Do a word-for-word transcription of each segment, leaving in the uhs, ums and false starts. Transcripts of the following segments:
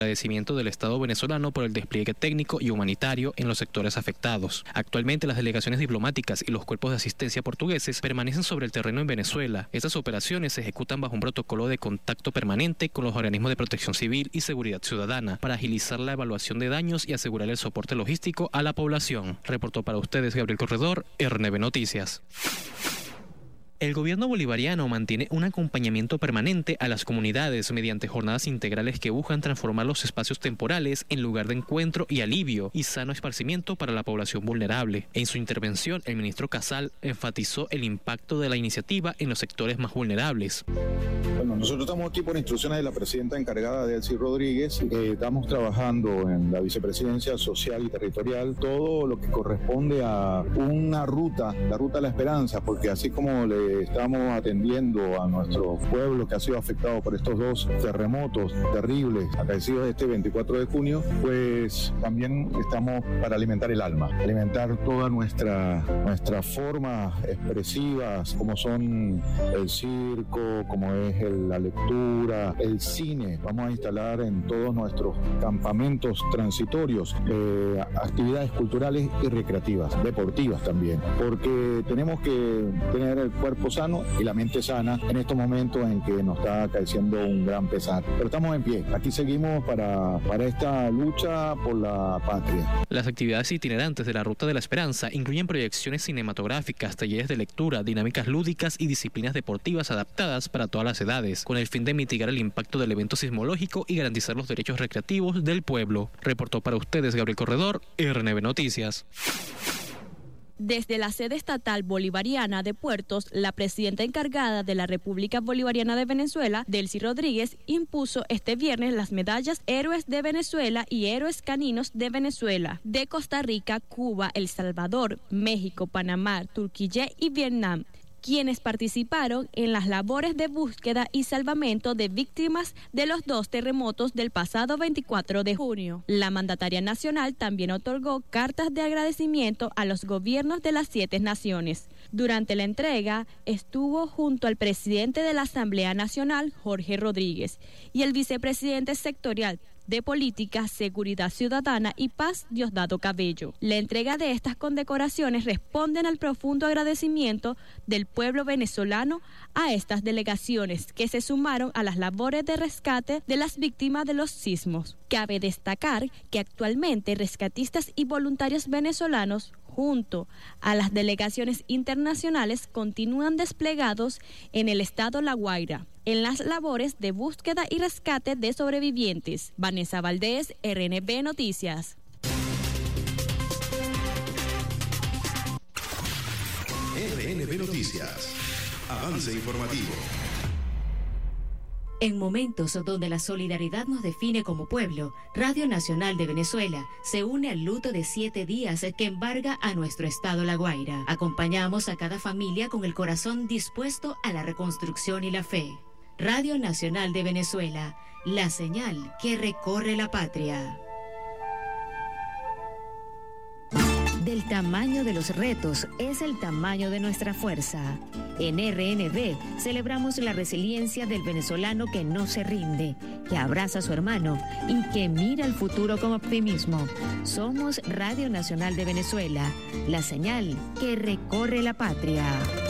agradecimiento del Estado venezolano por el despliegue técnico y humanitario en los sectores afectados. Actualmente las delegaciones diplomáticas y los cuerpos de asistencia portugueses permanecen sobre el terreno en Venezuela. Estas operaciones se ejecutan bajo un protocolo de contacto permanente con los organismos de protección civil y seguridad ciudadana para agilizar la evaluación de daños y asegurar el soporte logístico a la población. Reportó para ustedes Gabriel Corredor, R N B Noticias. El gobierno bolivariano mantiene un acompañamiento permanente a las comunidades mediante jornadas integrales que buscan transformar los espacios temporales en lugar de encuentro y alivio y sano esparcimiento para la población vulnerable. En su intervención, el ministro Casal enfatizó el impacto de la iniciativa en los sectores más vulnerables. Bueno, nosotros estamos aquí por instrucciones de la presidenta encargada, Delcy Rodríguez. Eh, estamos trabajando en la vicepresidencia social y territorial todo lo que corresponde a una ruta, la ruta de la esperanza, porque así como le estamos atendiendo a nuestro pueblo que ha sido afectado por estos dos terremotos terribles acaecidos este veinticuatro de junio, pues también estamos para alimentar el alma, alimentar toda nuestra, nuestra forma expresivas, como son el circo, como es el, la lectura, el cine. Vamos a instalar en todos nuestros campamentos transitorios eh, actividades culturales y recreativas, deportivas también, porque tenemos que tener el cuerpo sano y la mente sana en estos momentos en que nos está acaeciendo un gran pesar. Pero estamos en pie, aquí seguimos para, para esta lucha por la patria. Las actividades itinerantes de la Ruta de la Esperanza incluyen proyecciones cinematográficas, talleres de lectura, dinámicas lúdicas y disciplinas deportivas adaptadas para todas las edades, con el fin de mitigar el impacto del evento sismológico y garantizar los derechos recreativos del pueblo. Reportó para ustedes Gabriel Corredor, R N B Noticias. Desde la sede estatal bolivariana de Puertos, la presidenta encargada de la República Bolivariana de Venezuela, Delcy Rodríguez, impuso este viernes las medallas Héroes de Venezuela y Héroes Caninos de Venezuela, de Costa Rica, Cuba, El Salvador, México, Panamá, Turquía y Vietnam, quienes participaron en las labores de búsqueda y salvamento de víctimas de los dos terremotos del pasado veinticuatro de junio. La mandataria nacional también otorgó cartas de agradecimiento a los gobiernos de las siete naciones. Durante la entrega estuvo junto al presidente de la Asamblea Nacional, Jorge Rodríguez, y el vicepresidente sectorial de Política, Seguridad Ciudadana y Paz, Diosdado Cabello. La entrega de estas condecoraciones responden al profundo agradecimiento del pueblo venezolano a estas delegaciones que se sumaron a las labores de rescate de las víctimas de los sismos. Cabe destacar que actualmente rescatistas y voluntarios venezolanos, junto a las delegaciones internacionales, continúan desplegados en el estado La Guaira en las labores de búsqueda y rescate de sobrevivientes. Vanessa Valdés, R N B Noticias. R N B Noticias. Avance informativo. En momentos donde la solidaridad nos define como pueblo, Radio Nacional de Venezuela se une al luto de siete días que embarga a nuestro estado La Guaira. Acompañamos a cada familia con el corazón dispuesto a la reconstrucción y la fe. Radio Nacional de Venezuela, la señal que recorre la patria. Del tamaño de los retos es el tamaño de nuestra fuerza. En R N B celebramos la resiliencia del venezolano que no se rinde, que abraza a su hermano y que mira el futuro con optimismo. Somos Radio Nacional de Venezuela, la señal que recorre la patria.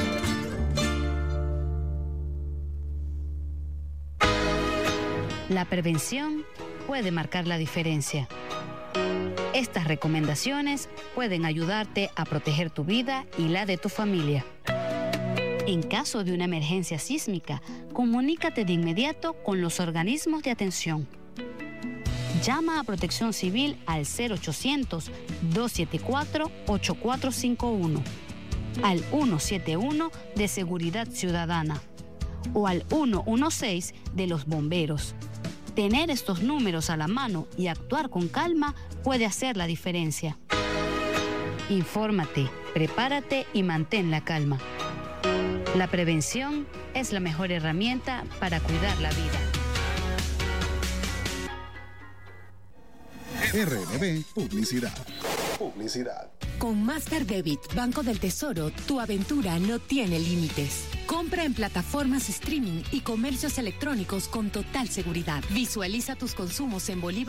La prevención puede marcar la diferencia. Estas recomendaciones pueden ayudarte a proteger tu vida y la de tu familia. En caso de una emergencia sísmica, comunícate de inmediato con los organismos de atención. Llama a Protección Civil al cero ochocientos, dos siete cuatro, ocho cuatro cinco uno, al ciento setenta y uno de Seguridad Ciudadana o al ciento dieciséis de los bomberos. Tener estos números a la mano y actuar con calma puede hacer la diferencia. Infórmate, prepárate y mantén la calma. La prevención es la mejor herramienta para cuidar la vida. R N B Publicidad. Publicidad. Con Master Debit, Banco del Tesoro, tu aventura no tiene límites. Compra en plataformas streaming y comercios electrónicos con total seguridad. Visualiza tus consumos en Bolívar